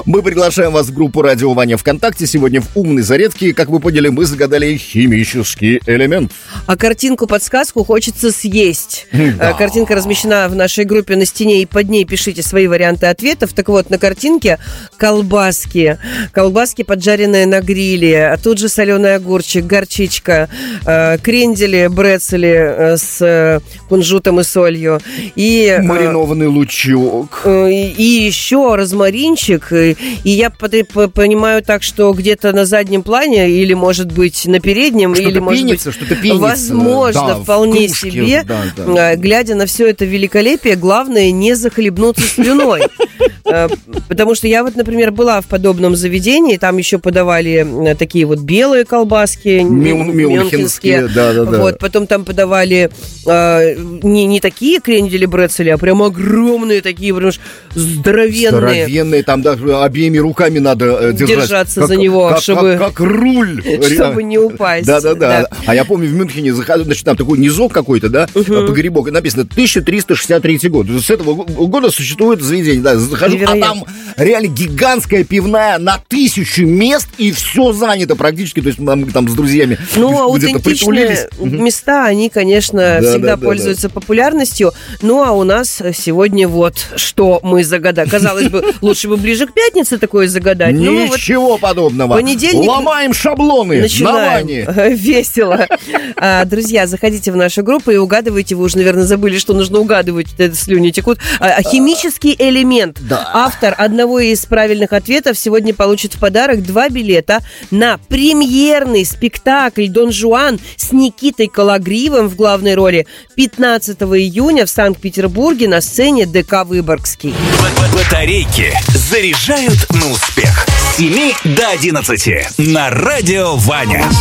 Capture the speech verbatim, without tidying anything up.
Мы приглашаем вас в группу «Радио Ваня» ВКонтакте. Сегодня в «Умной зарядке», как вы поняли, мы загадали химический элемент. А картинку-подсказку хочется съесть. Да. Картинка размещена в нашей группе на стене, и под ней пишите свои варианты ответов. Так вот, на картинке колбаски. Колбаски, поджаренные на гриле. А тут же соленый огурчик, горчичка, крендели, брецели с кунжутом и солью. И, маринованный лучок. И, и еще розмаринчик. И, и я понимаю так, что где-то на заднем плане, или, может быть, на переднем, что-то или, может пенится, быть, что-то пенится. возможно, Да, вполне кружке, себе, да, да. глядя на все это великолепие, главное не захлебнуться слюной. Потому что я вот, например, была в подобном заведении, там еще подавали такие вот белые колбаски, мюнхенские, да, да, да. Вот, потом там подавали э, не, не такие крендели брецели, а прям огромные такие, прям здоровенные. Здоровенные, там даже обеими руками надо держать. Держаться как, за него, как, чтобы... Как, как руль. Чтобы не упасть. Да-да-да. А я помню, в Мюнхене заходил, значит, там такой низок какой-то, да, uh-huh. погребок, и написано тысяча триста шестьдесят третий год. С этого года существует заведение, да, захожу, невероятно. А там реально гигантская пивная на тысячу мест, и все занято практически, то есть мы там с друзьями ну, аутентичные места, они, конечно, да, всегда да, пользуются да, да. популярностью. Ну, а у нас сегодня вот что мы загадали. Казалось бы, лучше бы ближе к пятнице такое загадать. Ничего вот подобного. Понедельник... Ломаем шаблоны. Начинаем. Весело. А, друзья, заходите в нашу группу и угадывайте. Вы уже, наверное, забыли, что нужно угадывать. Это слюни текут. А, химический элемент. Да. Автор одного из правильных ответов сегодня получит в подарок два билета на премьерный спектакль «Дон Жуан» с Никитой Кологривым в главной роли пятнадцатого июня в Санкт-Петербурге на сцене ДК «Выборгский». Батарейки заряжают на успех. С семи до одиннадцати на Радио Ваня.